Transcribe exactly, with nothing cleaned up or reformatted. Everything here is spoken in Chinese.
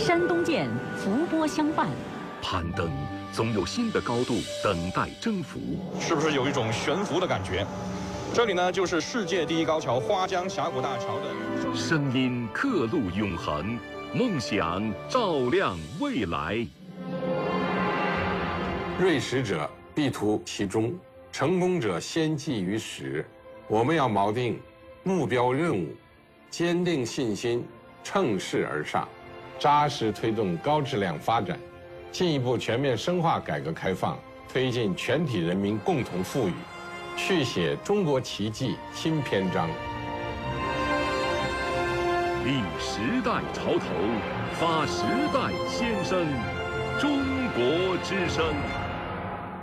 山东舰伏波相伴， 攀登总有新的高度等待征服， 是不是有一种悬浮的感觉？这里呢，就是世界第一高桥花江峡谷大桥的声音刻录永恒，梦想照亮未来。 锐识者必图其中，成功者先记于始。我们要锚定目标任务，坚定信心，乘势而上，扎实推动高质量发展，进一步全面深化改革开放，推进全体人民共同富裕，续写中国奇迹新篇章。 立时代潮头，发时代先声，中国之声。